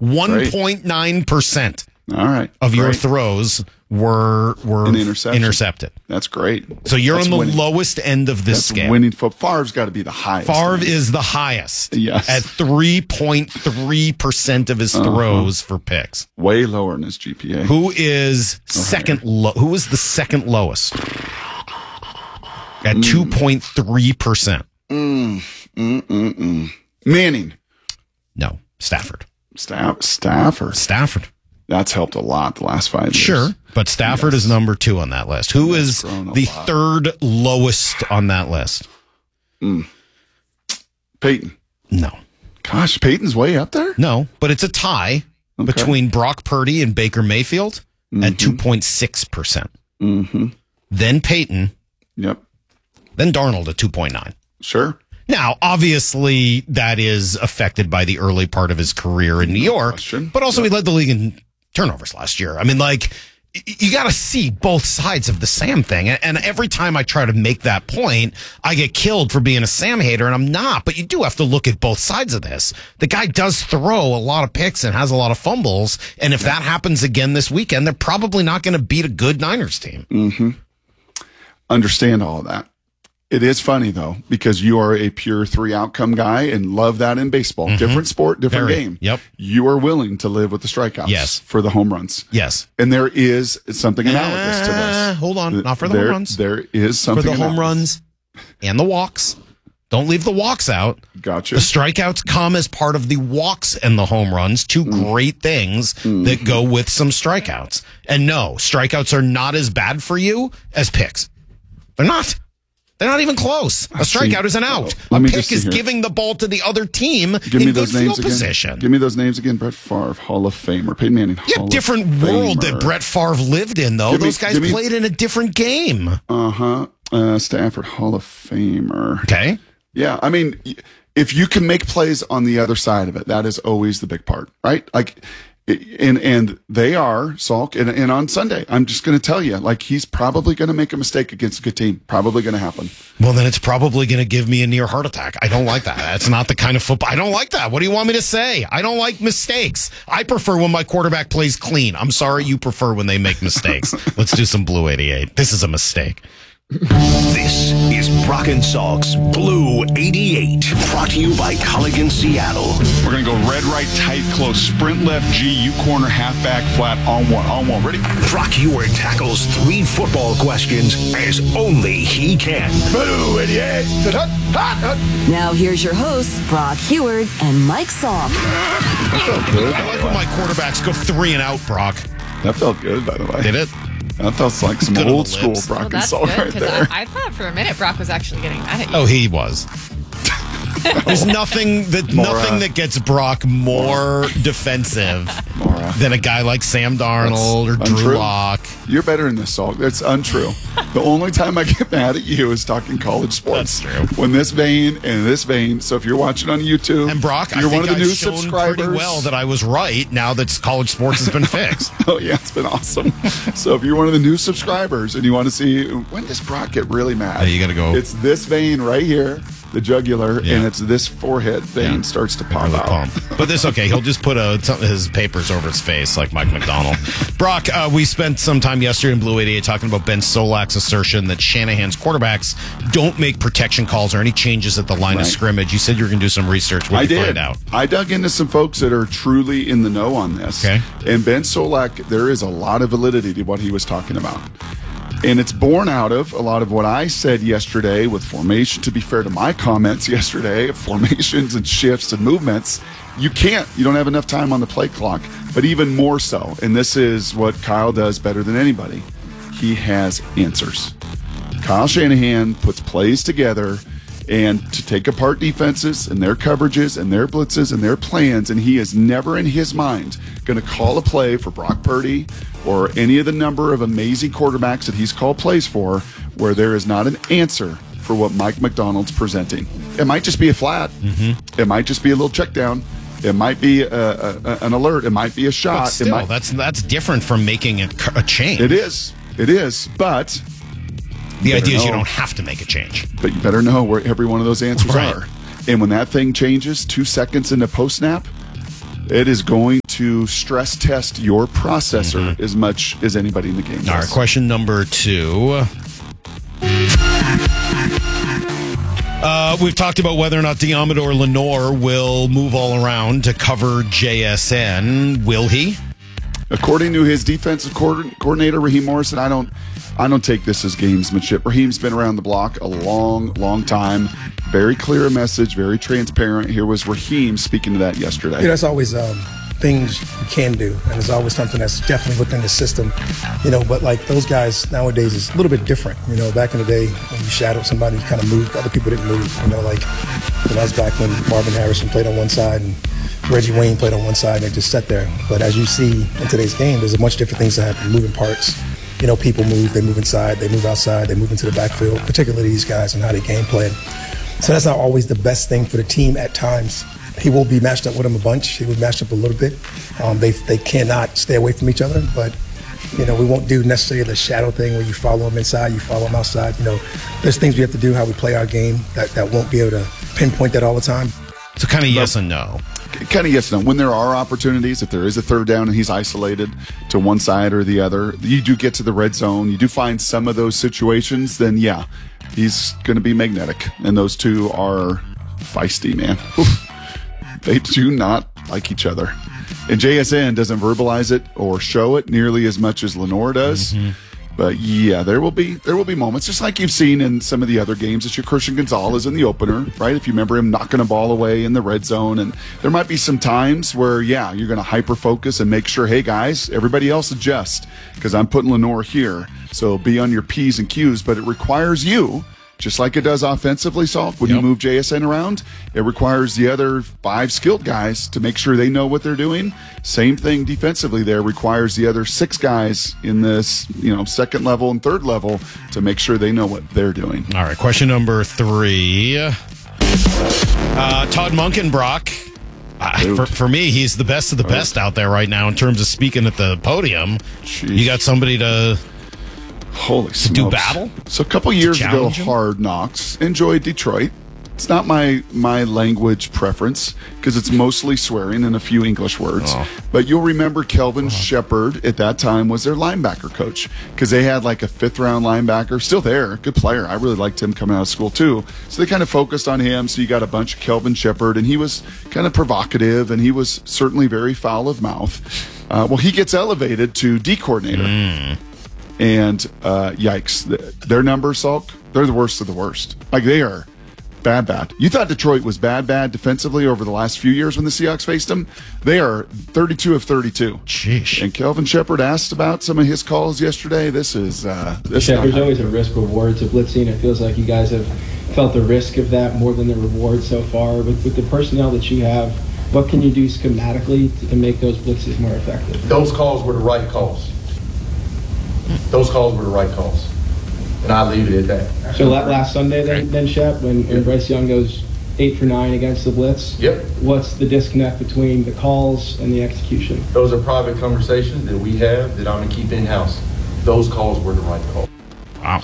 1.9% All right. of your throws were intercepted. That's great. So you're on the lowest end of this scale. Winning Favre's got to be the highest. Favre is the highest. Yes. At 3.3% of his throws for picks. Way lower in his GPA. Who is who is the second lowest? At 2.3%. Manning. No, Stafford. Stafford. That's helped a lot the last 5 years. Sure, but Stafford is number 2 on that list. Who is the third lowest on that list? Peyton. No. Gosh, Peyton's way up there? No, but it's a tie between Brock Purdy and Baker Mayfield at 2.6%. Mm-hmm. Then Peyton. Yep. Then Darnold at 2.9. Sure. Now, obviously, that is affected by the early part of his career in New York, but also he led the league in turnovers last year. I mean, like, you got to see both sides of the Sam thing. And every time I try to make that point, I get killed for being a Sam hater, and I'm not. But you do have to look at both sides of this. The guy does throw a lot of picks and has a lot of fumbles. And if that happens again this weekend, they're probably not going to beat a good Niners team. Mm-hmm. Understand all of that. It is funny, though, because you are a pure 3 outcome guy and love that in baseball. Mm-hmm. Different sport, different game. Yep. You are willing to live with the strikeouts for the home runs. Yes. And there is something analogous to this. Hold on. Not for the home runs. There is something for the home runs and the walks. Don't leave the walks out. Gotcha. The strikeouts come as part of the walks and the home runs, two great things that go with some strikeouts. And no, strikeouts are not as bad for you as picks. They're not. They're not even close. A strikeout is an out. A pick is giving the ball to the other team in good field position. Give me those names again. Brett Favre, Hall of Famer. Peyton Manning, Hall of different world that Brett Favre lived in, though. Those guys played in a different game. Stafford, Hall of Famer. Okay. Yeah, I mean, if you can make plays on the other side of it, that is always the big part, right? Like, and they are, Salk, and on Sunday, I'm just going to tell you, like, he's probably going to make a mistake against a good team. Probably going to happen. Well, then it's probably going to give me a near heart attack. I don't like that. That's not the kind of football. I don't like that. What do you want me to say? I don't like mistakes. I prefer when my quarterback plays clean. I'm sorry you prefer when they make mistakes. Let's do some Blue 88. This is a mistake. This is Brock and Salk's Blue 88, brought to you by Culligan Seattle. We're going to go red, right, tight, close, sprint left, G, U corner, halfback, flat, on one. Ready? Brock Huard tackles 3 football questions as only he can. Blue 88. Now here's your hosts, Brock Huard and Mike Salk. That felt good. I like when my quarterbacks go 3 and out, Brock. That felt good, by the way. Did it? That felt like some old school Brock and Salk right there. I thought for a minute Brock was actually getting mad at you. Oh, he was. There's nothing that gets Brock more defensive than a guy like Sam Darnold or Drew Lock. You're better in this, Salk. That's untrue. The only time I get mad at you is talking college sports. That's true. When this vein and this vein. So if you're watching on YouTube, and Brock, you're one of the new shown subscribers. Pretty well that I was right. Now that college sports has been fixed. Oh yeah, it's been awesome. So if you're one of the new subscribers and you want to see when does Brock get really mad, you got to go. It's this vein right here. The jugular, and it's this forehead vein starts to pop out. But this okay. He'll just put his papers over his face like Mike McDonald. Brock, we spent some time yesterday in Blue 88 talking about Ben Solak's assertion that Shanahan's quarterbacks don't make protection calls or any changes at the line of scrimmage. You said you were going to do some research. What did you find out? I dug into some folks that are truly in the know on this. Okay. And Ben Solak, there is a lot of validity to what he was talking about. And it's born out of a lot of what I said yesterday with formation. To be fair to my comments yesterday, formations and shifts and movements, you don't have enough time on the play clock. But even more so, and this is what Kyle does better than anybody, he has answers. Kyle Shanahan puts plays together and to take apart defenses and their coverages and their blitzes and their plans, and he is never in his mind going to call a play for Brock Purdy or any of the number of amazing quarterbacks that he's called plays for where there is not an answer for what Mike McDonald's presenting. It might just be a flat. Mm-hmm. It might just be a little check down. It might be an alert. It might be a shot. But still, that's different from making a change. It is. But the idea is you don't have to make a change. But you better know where every one of those answers are. And when that thing changes 2 seconds into post-snap, it is going to to stress test your processor as much as anybody in the game does. All right, question number 2. We've talked about whether or not Diamador Lenore will move all around to cover JSN. Will he? According to his defensive coordinator, Raheem Morrison, I don't take this as gamesmanship. Raheem's been around the block a long, long time. Very clear message, very transparent. Here was Raheem speaking to that yesterday. That's always things you can do, and it's always something that's definitely within the system, but like those guys nowadays is a little bit different. Back in the day when you shadowed somebody, you kind of moved, other people didn't move. That's back when Marvin Harrison played on one side and Reggie Wayne played on one side and they just sat there. But as you see in today's game, there's a bunch of different things that happen, moving parts. People move, they move inside, they move outside, they move into the backfield, particularly these guys and how they game plan. So that's not always the best thing for the team at times. He will be matched up with him a bunch. He will match up a little bit. They cannot stay away from each other, but we won't do necessarily the shadow thing where you follow him inside, you follow him outside. There's things we have to do how we play our game that won't be able to pinpoint that all the time. So kind of yes and no. Kind of yes and no. When there are opportunities, if there is a third down and he's isolated to one side or the other, you do get to the red zone, you do find some of those situations, then yeah, he's going to be magnetic. And those two are feisty, man. They do not like each other. And JSN doesn't verbalize it or show it nearly as much as Lenore does. Mm-hmm. But yeah, there will be moments, just like you've seen in some of the other games. It's your Christian Gonzalez in the opener, right? If you remember him knocking a ball away in the red zone. And there might be some times where, yeah, you're going to hyper-focus and make sure, hey, guys, everybody else adjust because I'm putting Lenore here. So be on your P's and Q's. But it requires you, just like it does offensively, Salk, when you move JSN around, it requires the other 5 skilled guys to make sure they know what they're doing. Same thing defensively there requires the other 6 guys in this, second level and third level to make sure they know what they're doing. All right, question number 3. Todd Munkenbrock. For me, he's the best of the best out there right now in terms of speaking at the podium. Jeez. You got somebody to... Holy smokes. Do battle? So a couple years ago, Hard Knocks. Enjoyed Detroit. It's not my language preference because it's mostly swearing and a few English words. Oh. But you'll remember Kelvin Shepard at that time was their linebacker coach because they had like a 5th-round linebacker. Still there. Good player. I really liked him coming out of school too. So they kind of focused on him. So you got a bunch of Kelvin Shepard, and he was kind of provocative, and he was certainly very foul of mouth. Well, he gets elevated to D coordinator. And yikes, their numbers, Salk, they're the worst of the worst. Like, they are bad. You thought Detroit was bad defensively over the last few years when the Seahawks faced them. They are 32 of 32. Sheesh. And Kelvin Shepard asked about some of his calls yesterday. This is there's always a risk reward to blitzing. It feels like you guys have felt the risk of that more than the reward so far. With the personnel that you have, what can you do schematically to make those blitzes more effective? Those calls were the right calls. Those calls were the right calls. And I'll leave it at that. So last Sunday then Shep, when Bryce Young goes 8 for 9 against the blitz, what's the disconnect between the calls and the execution? Those are private conversations that we have that I'm going to keep in-house. Those calls were the right calls. Wow.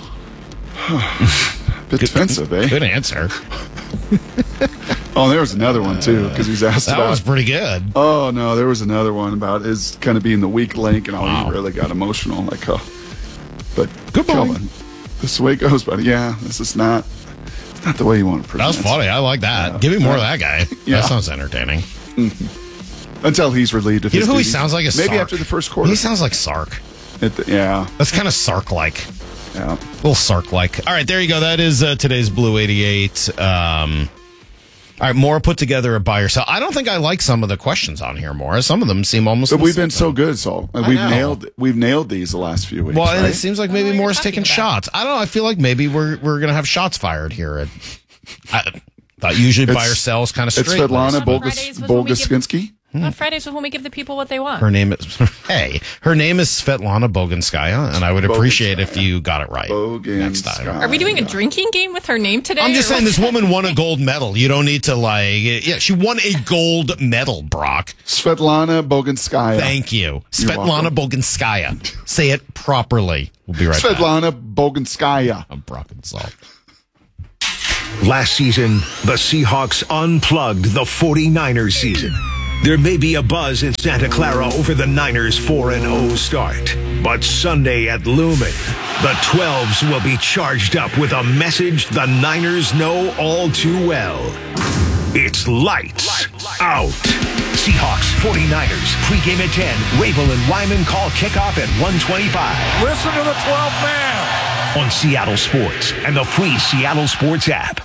Bit defensive, eh? Good answer. Oh, there was another one, too, because he's asked about... That was pretty good. Oh, no, there was another one about his kind of being the weak link, and he really got emotional. Like, oh. But, Kelvin, this is the way it goes, buddy. Yeah, this is not the way you want to present. That was funny. I like that. Yeah. Give me more of that guy. Yeah. That sounds entertaining. Mm-hmm. Until he's relieved of his who duties. he sounds like? Maybe after the first quarter. He sounds like Sark. Yeah. That's kind of Sark-like. Yeah. A little Sark-like. All right, there you go. That is today's Blue 88. All right, Maura put together a buy or sell. I don't think I like some of the questions on here, Maura. Some of them seem almost. But we've been so good, Saul. We've nailed these the last few weeks. Well, and right? it seems like maybe Maura's taking shots. I don't know. I feel like maybe we're gonna have shots fired here. I thought usually buy or sell is kind of straight. It's Svetlana Boguskinsky. On Fridays is when we give the people what they want. Her name is Svetlana Boganskaya, and I would appreciate if you got it right next time. Are we doing a drinking game with her name today? I'm just saying this woman won a gold medal. You don't need to she won a gold medal, Brock. Svetlana Boganskaya. Thank you. Svetlana Boganskaya. Say it properly. We'll be right back. Svetlana Boganskaya. I'm Brock and Salt. Last season, the Seahawks unplugged the 49ers season. There may be a buzz in Santa Clara over the Niners' 4-0 start. But Sunday at Lumen, the 12s will be charged up with a message the Niners know all too well. It's lights out. Seahawks, 49ers, pregame at 10. Rabel and Wyman call kickoff at 1:25. Listen to the 12th man. On Seattle Sports and the free Seattle Sports app.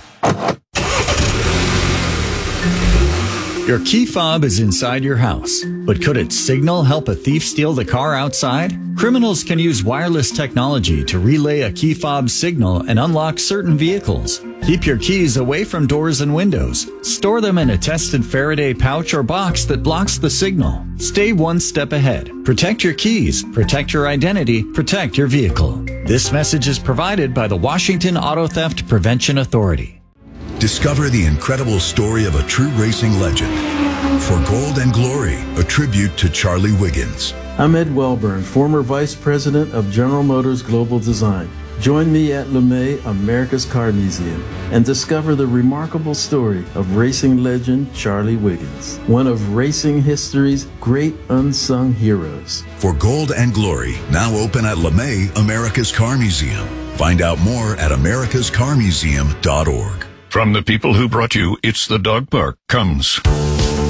Your key fob is inside your house, but could its signal help a thief steal the car outside? Criminals can use wireless technology to relay a key fob signal and unlock certain vehicles. Keep your keys away from doors and windows. Store them in a tested Faraday pouch or box that blocks the signal. Stay one step ahead. Protect your keys, protect your identity, protect your vehicle. This message is provided by the Washington Auto Theft Prevention Authority. Discover the incredible story of a true racing legend. For Gold and Glory, a tribute to Charlie Wiggins. I'm Ed Wellburn, former Vice President of General Motors Global Design. Join me at LeMay, America's Car Museum, and discover the remarkable story of racing legend Charlie Wiggins, one of racing history's great unsung heroes. For Gold and Glory, now open at LeMay, America's Car Museum. Find out more at americascarmuseum.org. From the people who brought you It's the Dog Park comes